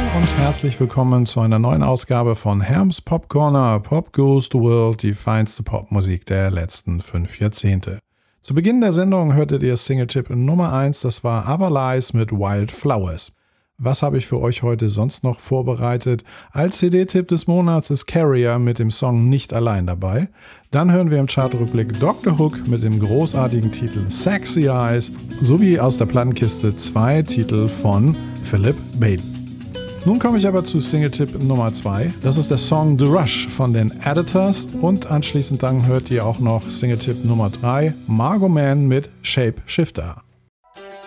und herzlich willkommen zu einer neuen Ausgabe von Herms Pop Corner. Pop Goes the World, die feinste Popmusik der letzten 5 Jahrzehnte. Zu Beginn der Sendung hörtet ihr Single-Tipp Nummer 1, das war Everlies mit Wild Flowers. Was habe ich für euch heute sonst noch vorbereitet? Als CD-Tipp des Monats ist Carrier mit dem Song Nicht allein dabei. Dann hören wir im Chartrückblick Dr. Hook mit dem großartigen Titel Sexy Eyes sowie aus der Plattenkiste 2 Titel von Philip Bailey. Nun komme ich aber zu Single-Tipp Nummer 2. Das ist der Song The Rush von den Editors und anschließend dann hört ihr auch noch Single-Tipp Nummer 3, Margot Man mit Shape Shifter.